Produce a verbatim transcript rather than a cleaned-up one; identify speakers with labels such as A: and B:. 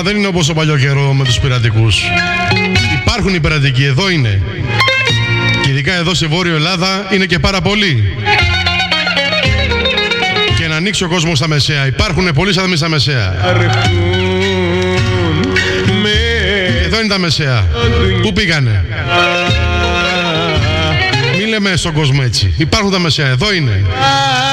A: πράγμα δεν είναι όπως το παλιό καιρό με τους πειρατικούς. Υπάρχουν οι πειρατικοί, εδώ είναι. Και ειδικά εδώ σε Βόρειο Ελλάδα είναι και πάρα πολλοί. Και να ανοίξει ο κόσμος στα μεσαία. Υπάρχουν πολλοί σαν στα μεσαία. Εδώ είναι τα μεσαία. Πού πήγανε? Μη λέμε στον κόσμο έτσι. Υπάρχουν τα μεσαία. Εδώ είναι.